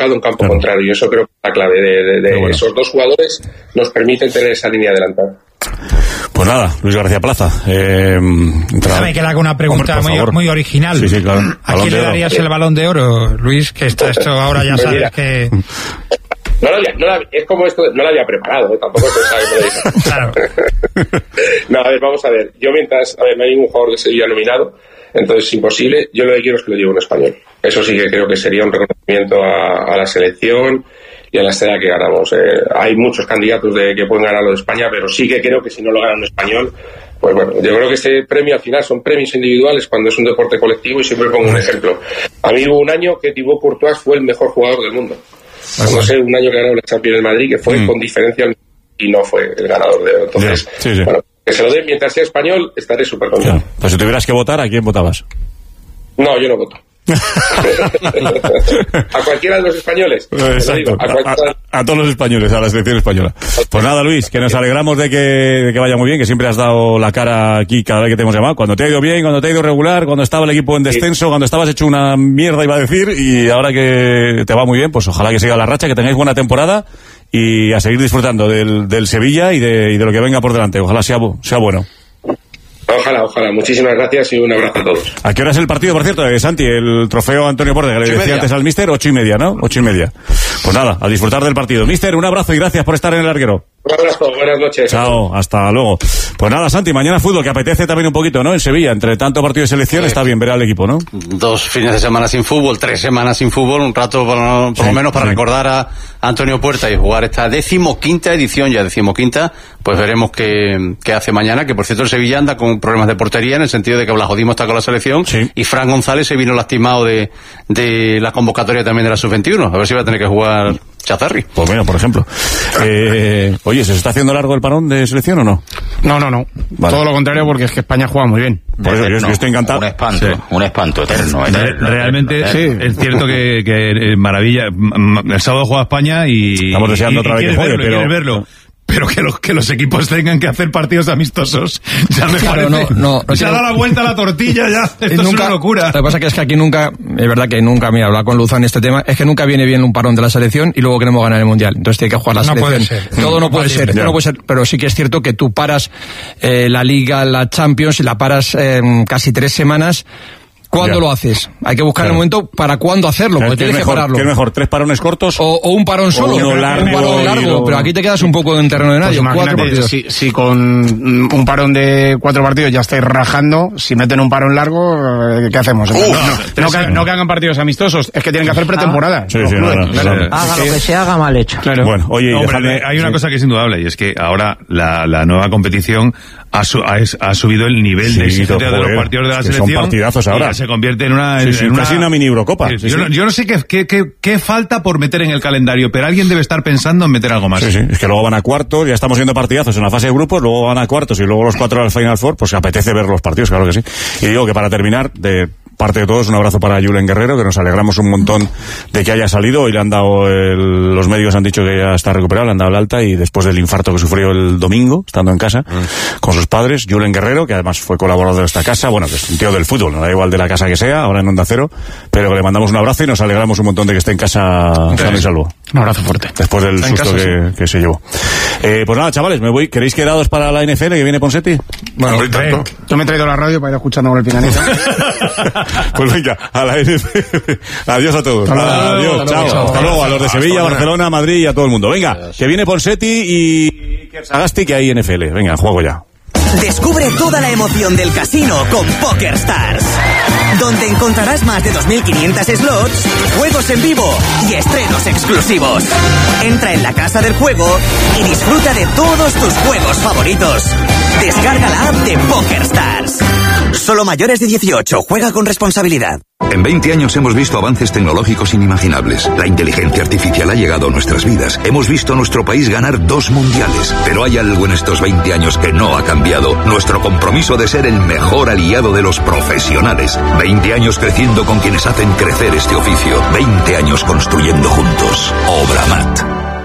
resultado en campo contrario, y eso creo que es la clave de esos dos jugadores nos permiten tener esa línea adelantada. Pues nada, Luis García Plaza. Déjame que le haga una pregunta muy original. Sí, claro. ¿A quién le darías el Balón de Oro, Luis? Que esto ahora ya sabes mira, que... es como esto, no lo había preparado, tampoco pensaba que me lo diga. Claro. No, a ver, vamos a ver. Yo no hay ningún jugador de Sevilla nominado, entonces es imposible. Yo lo que quiero es que lo lleve un español. Eso sí que creo que sería un reconocimiento a la selección y a la estrella que ganamos. Hay muchos candidatos que pueden ganarlo de España, pero sí que creo que si no lo ganan un español, pues bueno, yo creo que este premio al final son premios individuales cuando es un deporte colectivo, y siempre pongo un ejemplo. A mí hubo un año que Thibaut Courtois fue el mejor jugador del mundo. No sé, un año que ganó la Champions en Madrid, que fue con diferencia y no fue el ganador de oro. Entonces, bueno, que se lo den mientras sea español, estaré súper contento. Pues si tuvieras que votar, ¿a quién votabas? No, yo no voto. A cualquiera de los españoles. Exacto. A todos los españoles, a la selección española. Pues nada, Luis, que nos alegramos de que vaya muy bien, que siempre has dado la cara aquí cada vez que te hemos llamado. Cuando te ha ido bien, cuando te ha ido regular, cuando estaba el equipo en descenso, cuando estabas hecho una mierda, iba a decir, y ahora que te va muy bien, pues ojalá que siga la racha, que tengáis buena temporada y a seguir disfrutando del Sevilla y de lo que venga por delante. Ojalá sea bueno. Ojalá. Muchísimas gracias y un abrazo a todos. ¿A qué hora es el partido, por cierto, Santi? El trofeo Antonio Porte, que le decía antes al míster, 8:30, ¿no? 8:30. Pues nada, a disfrutar del partido. Míster, un abrazo y gracias por estar en el larguero. Un abrazo, buenas noches. Chao, hasta luego. Pues nada, Santi, mañana fútbol, que apetece también un poquito, ¿no? En Sevilla, entre tanto partido de selección, está bien ver al equipo, ¿no? 2 fines de semana sin fútbol, 3 semanas sin fútbol, un rato por lo menos para recordar a Antonio Puerta y jugar esta 15ª edición, pues veremos qué hace mañana, que por cierto el Sevilla anda con problemas de portería, en el sentido de que Blajodimo está con la selección, y Fran González se vino lastimado de la convocatoria también de la Sub-21, a ver si va a tener que jugar Chazarri. Pues mira, por ejemplo. Oye, ¿se está haciendo largo el parón de selección o no? No. Vale. Todo lo contrario, porque es que España juega muy bien. Por eso yo estoy encantado. Un espanto eterno. Realmente es cierto que maravilla. El sábado juega España y... Estamos deseando otra vez que juegue, pero... verlo. Pero que los equipos tengan que hacer partidos amistosos, ya me parece. Se ha dado la vuelta a la tortilla, ya. Esto es una locura. Lo que pasa es que aquí nunca, es verdad que nunca, mira, hablar con Luzán este tema, es que nunca viene bien un parón de la selección y luego queremos ganar el Mundial. Entonces tiene que jugar la selección. Puede ser. Todo no puede ser, pero sí que es cierto que tú paras la Liga, la Champions, y la paras casi 3 semanas. ¿Cuándo lo haces? Hay que buscar el momento para cuándo hacerlo, porque tienes que pararlo. ¿Qué es mejor? ¿3 parones cortos? O un parón solo. Uno un parón largo, pero aquí te quedas un poco en terreno de nadie. Pues 4 partidos. Si con un parón de 4 partidos ya estáis rajando, si meten un parón largo, ¿qué hacemos? No que hagan partidos amistosos, es que tienen que hacer pretemporada. Haga lo que se haga mal hecho. Claro. Bueno, oye, hay una cosa que es indudable, y es que ahora la nueva competición ha subido el nivel de exigencia de los partidos de la selección. Son partidazos ahora. Se convierte en una... casi una mini Eurocopa. Yo no sé qué falta por meter en el calendario, pero alguien debe estar pensando en meter algo más. Sí, es que luego van a cuartos, ya estamos viendo partidazos en la fase de grupos, luego van a cuartos y luego los 4 al Final Four, pues apetece ver los partidos, claro que sí. Y digo que para terminar, de parte de todos, un abrazo para Julen Guerrero, que nos alegramos un montón de que haya salido. Hoy le han dado los médicos han dicho que ya está recuperado, le han dado el alta, y después del infarto que sufrió el domingo, estando en casa con sus padres, Julen Guerrero, que además fue colaborador de esta casa, bueno, que es un tío del fútbol, no da igual de la casa que sea, ahora en Onda Cero, pero que le mandamos un abrazo y nos alegramos un montón de que esté en casa sano y salvo. Un abrazo fuerte. Después del susto que se llevó. Pues nada, chavales, me voy. ¿Queréis quedados para la NFL que viene Ponseti? Bueno, yo me he traído la radio para ir escuchando con el pinganito. Pues venga, a la NFL. Adiós a todos. Adiós, chao. Hasta luego a los de Sevilla, Barcelona, Madrid y a todo el mundo. Venga, que viene Ponseti y Iker Sagasti, que hay NFL. Venga, juego ya. Descubre toda la emoción del casino con PokerStars, donde encontrarás más de 2.500 slots, juegos en vivo y estrenos exclusivos. Entra en la casa del juego y disfruta de todos tus juegos favoritos. Descarga la app de PokerStars. Solo mayores de 18. Juega con responsabilidad. En 20 años hemos visto avances tecnológicos inimaginables. La inteligencia artificial ha llegado a nuestras vidas. Hemos visto a nuestro país ganar 2 mundiales. Pero hay algo en estos 20 años que no ha cambiado. Nuestro compromiso de ser el mejor aliado de los profesionales. 20 años creciendo con quienes hacen crecer este oficio. 20 años construyendo juntos. Obramat.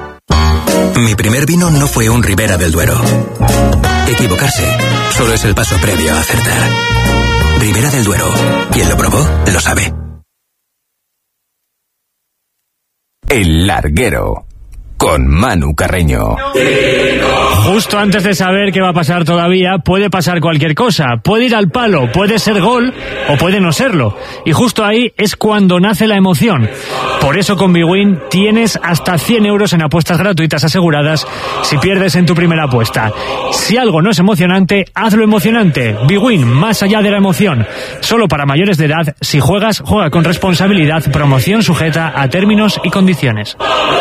Mi primer vino no fue un Ribera del Duero. Equivocarse solo es el paso previo a acertar. Ribera del Duero. Quien lo probó, lo sabe. El Larguero, con Manu Carreño. Justo antes de saber qué va a pasar todavía, puede pasar cualquier cosa. Puede ir al palo, puede ser gol o puede no serlo. Y justo ahí es cuando nace la emoción. Por eso con Bwin tienes hasta 100 euros en apuestas gratuitas aseguradas si pierdes en tu primera apuesta. Si algo no es emocionante, hazlo emocionante. Bwin, más allá de la emoción. Solo para mayores de edad. Si juegas, juega con responsabilidad. Promoción sujeta a términos y condiciones.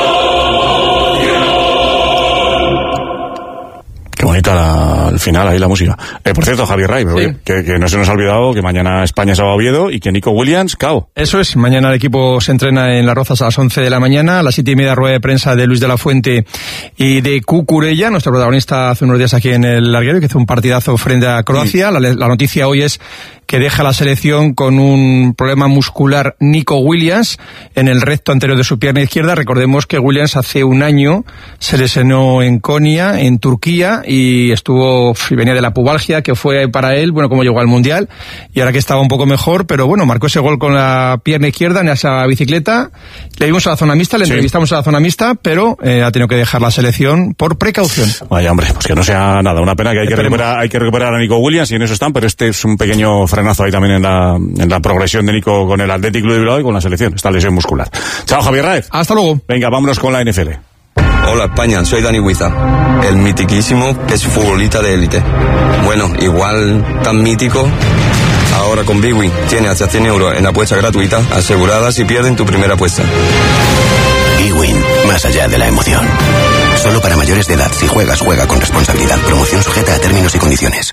Qué bonita al final ahí la música. Por cierto, Javier Ray, que no se nos ha olvidado que mañana España se va a Oviedo y que Nico Williams, cao. Eso es, mañana el equipo se entrena en Las Rozas a las 11 de la mañana, a las 7:30 rueda de prensa de Luis de la Fuente y de Cucurella, nuestro protagonista hace unos días aquí en el Larguero, que hizo un partidazo frente a Croacia. La noticia hoy es que deja la selección con un problema muscular Nico Williams en el recto anterior de su pierna izquierda. Recordemos que Williams hace un año se lesionó en Konya, en Turquía, y venía de la pubalgia, que fue para él, como llegó al Mundial, y ahora que estaba un poco mejor, pero marcó ese gol con la pierna izquierda en esa bicicleta. Le dimos a la zona mixta, le entrevistamos a la zona mixta, pero ha tenido que dejar la selección por precaución. Vaya, hombre, pues que no sea nada, una pena, que hay que recuperar a Nico Williams, y en eso están, pero este es un pequeño frenazo ahí también en la progresión de Nico con el Athletic Club de Bilbao y con la selección, esta lesión muscular. Chao, Javier Raez. Hasta luego. Venga, vámonos con la NFL. Hola España, soy Dani Huiza, el mitiquísimo que es futbolista de élite. Bueno, igual tan mítico, ahora con Bwin tiene hasta 100 euros en apuestas gratuitas aseguradas si pierden tu primera apuesta. Bwin, más allá de la emoción. Solo para mayores de edad. Si juegas, juega con responsabilidad. Promoción sujeta a términos y condiciones.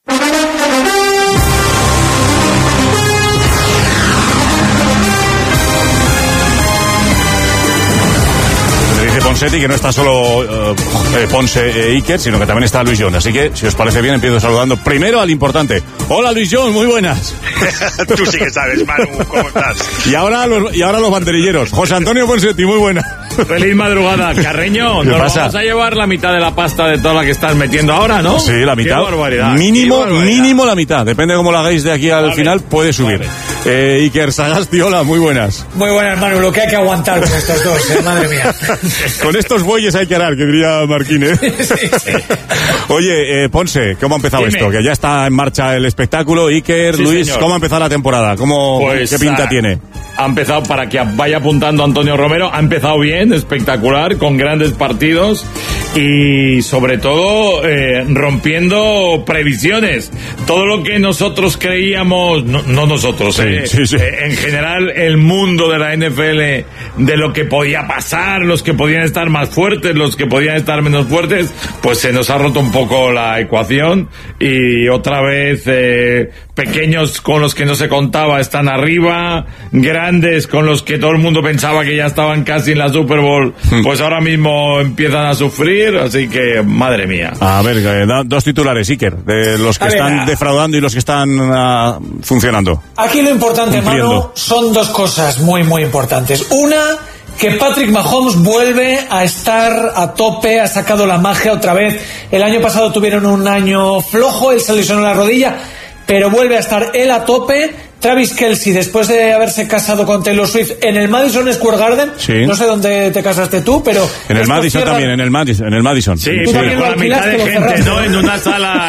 Ponsetti, que no está solo Ponce e Iker, sino que también está Luis John. Así que, si os parece bien, empiezo saludando primero al importante. Hola, Luis John, muy buenas. Tú sí que sabes, Manu, ¿cómo estás? Y ahora los banderilleros. José Antonio Ponsetti, muy buenas. Feliz madrugada, Carreño. Nos vamos a llevar la mitad de la pasta de toda la que estás metiendo ahora, ¿no? Sí, la mitad. Qué barbaridad. Mínimo la mitad. Depende de cómo lo hagáis de aquí al final, puede subir. Iker Sagasti, hola, muy buenas. Muy buenas, Manu. Lo que hay que aguantar con estos dos, madre mía. Con estos bueyes hay que arar, que diría Marquín, ¿eh? Sí. Oye, Ponce, ¿cómo ha empezado esto? Que ya está en marcha el espectáculo. Iker, sí, Luis, señor. ¿Cómo ha empezado la temporada? ¿Qué pinta tiene? Ha empezado, para que vaya apuntando Antonio Romero, ha empezado bien, espectacular, con grandes partidos y sobre todo rompiendo previsiones. Todo lo que nosotros creíamos, no nosotros, en general el mundo de la NFL, de lo que podía pasar, los que podían estar más fuertes, los que podían estar menos fuertes, pues se nos ha roto un poco la ecuación y otra vez pequeños con los que no se contaba están arriba, grandes con los que todo el mundo pensaba que ya estaban casi en la Super Bowl, pues ahora mismo empiezan a sufrir, así que madre mía. A ver, dos titulares, Iker, de los que están defraudando y los que están funcionando. Aquí lo importante, Manu, son dos cosas muy, muy importantes. Una, que Patrick Mahomes vuelve a estar a tope, ha sacado la magia otra vez. El año pasado tuvieron un año flojo, él se lesionó la rodilla, pero vuelve a estar él a tope. Travis Kelce, después de haberse casado con Taylor Swift en el Madison Square Garden, no sé dónde te casaste tú, pero... En el Madison también, en el Madison. Sí, con la mitad de gente, ¿no? En una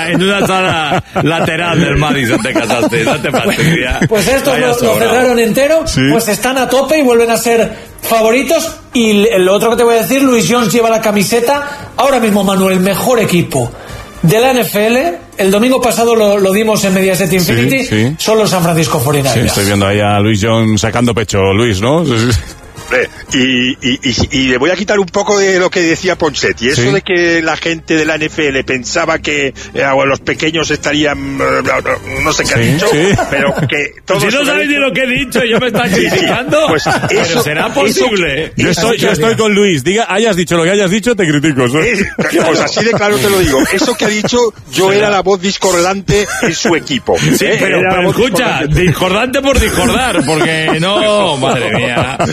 sala lateral del Madison te casaste, no te pases. Pues estos lo cerraron entero, pues están a tope y vuelven a ser favoritos. Y lo otro que te voy a decir, Luis Jones lleva la camiseta, ahora mismo, Manuel, el mejor equipo de la NFL, el domingo pasado lo dimos en Mediaset Infinity, son los San Francisco 49ers. Sí, estoy viendo ahí a Luis John sacando pecho, Luis, ¿no? Y le voy a quitar un poco de lo que decía Ponsetti, eso de que la gente de la NFL pensaba que los pequeños estarían, no sé qué ha dicho, pero que todos... Si no sabéis ni lo que he dicho, yo me están criticando, pues pero será posible. Yo estoy con Luis, hayas dicho lo que hayas dicho, te critico. Pues así de claro te lo digo, eso que ha dicho, yo era la voz discordante en su equipo. Sí, pero escucha, discordante por discordar, porque no, madre mía, qué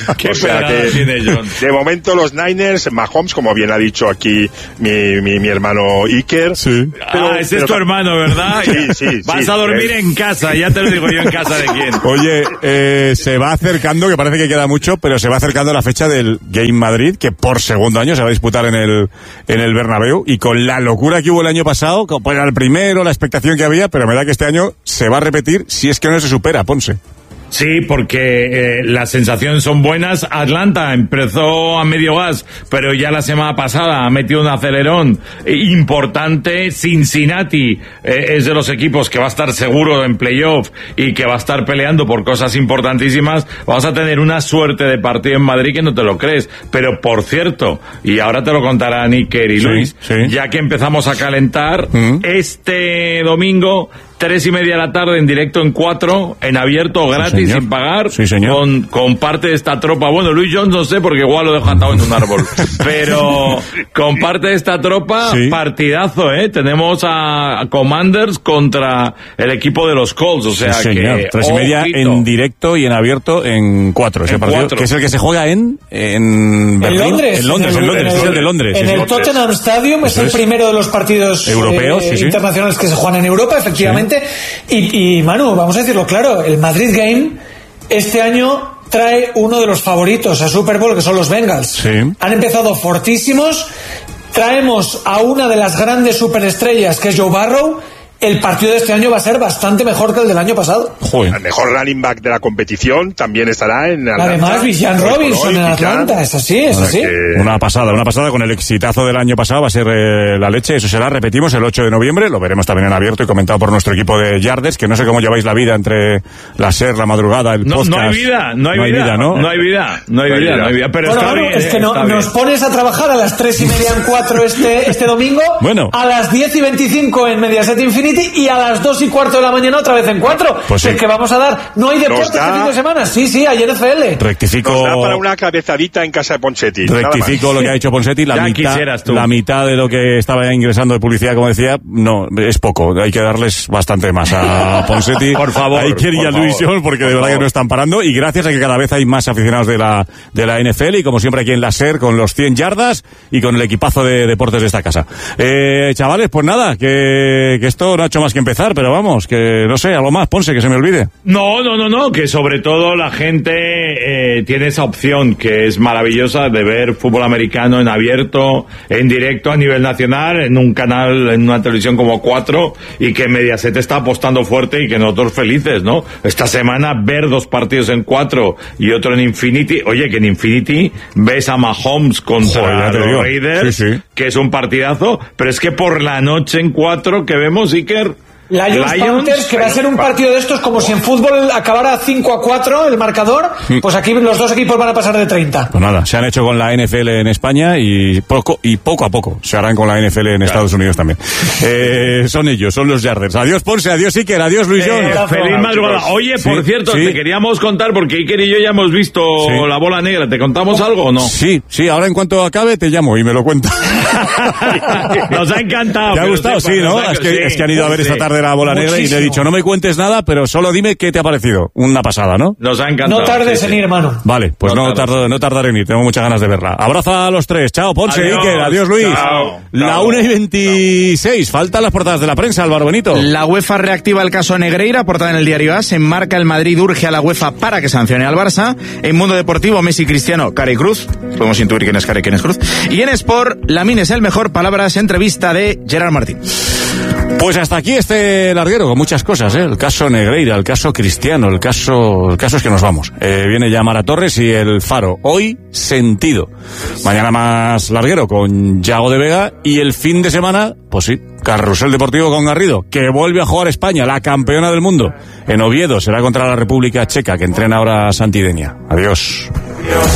tiene John. De momento los Niners, Mahomes, como bien ha dicho aquí mi hermano Iker. Sí. Ese es tu hermano, ¿verdad? Sí. Vas a dormir en casa, ya te lo digo yo, en casa de quién. Oye, se va acercando, que parece que queda mucho, pero se va acercando la fecha del Game Madrid, que por segundo año se va a disputar en el Bernabéu, y con la locura que hubo el año pasado, pues era el primero, la expectación que había, pero me da que este año se va a repetir si es que no se supera, Ponce. Sí, porque las sensaciones son buenas. Atlanta empezó a medio gas, pero ya la semana pasada ha metido un acelerón importante. Cincinnati es de los equipos que va a estar seguro en playoff y que va a estar peleando por cosas importantísimas. Vamos a tener una suerte de partido en Madrid que no te lo crees. Pero por cierto, y ahora te lo contarán Iker y Luis, ya que empezamos a calentar, este domingo 3:30 de la tarde en directo en 4, en abierto, gratis, sin pagar, con parte de esta tropa. Bueno, Luis Jones no sé, porque igual lo dejo atado en un árbol, pero con parte de esta tropa, partidazo, tenemos a Commanders contra el equipo de los Colts, o sea que 3:30 en directo y en abierto en 4, ese partido, 4. Que es el que se juega en Berlín. Londres. En Londres, es el de Londres. En el Tottenham Stadium es el primero de los partidos europeos, internacionales que se juegan en Europa, efectivamente. Y Manu, vamos a decirlo claro, el Madrid Game este año trae uno de los favoritos a Super Bowl, que son los Bengals. Han empezado fortísimos, traemos a una de las grandes superestrellas, que es Joe Burrow. El partido de este año va a ser bastante mejor que el del año pasado. El mejor running back de la competición también estará en Atlanta. Además, Bijan Robinson en Atlanta, es así. Una pasada con el exitazo del año pasado, va a ser la leche. Eso será, repetimos, el 8 de noviembre, lo veremos también en abierto y comentado por nuestro equipo de Yarders, que no sé cómo lleváis la vida entre la SER, la madrugada, el podcast. No hay vida, no hay vida. Pero bueno, está bien. Es que nos pones a trabajar a las 3:30 en 4 este domingo, a las 10:25 en Mediaset Infinity, y a las 2:15 de la mañana otra vez en 4. Pues es que vamos a dar. No hay deporte este fin de semana. Sí, hay NFL. Rectifico. Nos da para una cabezadita en casa de Ponsetti. Rectifico lo que ha hecho Ponsetti. La mitad de lo que estaba ingresando de publicidad, como decía, no, es poco. Hay que darles bastante más a Ponsetti. Por favor. Hay que ir a Luis John, porque de verdad que no están parando. Y gracias a que cada vez hay más aficionados de la NFL, y como siempre aquí en la SER, con los 100 yardas y con el equipazo de deportes de esta casa. Chavales, pues nada, que esto no ha hecho más que empezar, pero vamos, que no sé, algo más, Ponce, que se me olvide. No, que sobre todo la gente tiene esa opción que es maravillosa de ver fútbol americano en abierto, en directo a nivel nacional, en un canal, en una televisión como 4, y que Mediaset está apostando fuerte y que nosotros felices, ¿no? Esta semana ver 2 partidos en 4 y otro en Infinity. Oye, que en Infinity ves a Mahomes contra los Raiders, que es un partidazo, pero es que por la noche en 4 que vemos, Iker, Lions Panthers, que va a ser un partido de estos como si en fútbol acabara 5-4 el marcador, pues aquí los dos equipos van a pasar de 30. Pues nada, se han hecho con la NFL en España y poco a poco se harán con la NFL en Estados Unidos también. Son ellos, son los Yarders. Adiós Ponce, adiós Iker, adiós Luis John. Feliz madrugada. Oye, por cierto, te queríamos contar, porque Iker y yo ya hemos visto La Bola Negra. ¿Te contamos algo o no? Sí, ahora en cuanto acabe te llamo y me lo cuentas. Nos ha encantado. ¿Te ha gustado? Sí, ¿no? Es que han ido a ver esta tarde La Bola Negra y le he dicho, no me cuentes nada, pero solo dime qué te ha parecido. Una pasada, ¿no? Nos ha encantado. No tardes en ir, hermano. Vale, pues no tardaré en ir, tengo muchas ganas de verla. Abrazo a los tres, chao Ponce, Iker, adiós Luis. La 1:26, faltan las portadas de la prensa, Álvaro Benito. La UEFA reactiva el caso Negreira, portada en el diario AS, enmarca el Madrid, urge a la UEFA para que sancione al Barça. En Mundo Deportivo, Messi, Cristiano, Cara y Cruz. Podemos intuir quién es Cara y quién es Cruz. Y en Sport, Lamine es el mejor, palabras, entrevista de Gerard Martín. Pues hasta aquí este larguero con muchas cosas, el caso Negreira, el caso Cristiano, el caso es que nos vamos. Viene ya Mara Torres y el Faro. Hoy, Sentido. Mañana más larguero con Yago de Vega, y el fin de semana, pues sí, Carrusel Deportivo con Garrido, que vuelve a jugar España, la campeona del mundo. En Oviedo será contra la República Checa, que entrena ahora Santidenia. Adiós.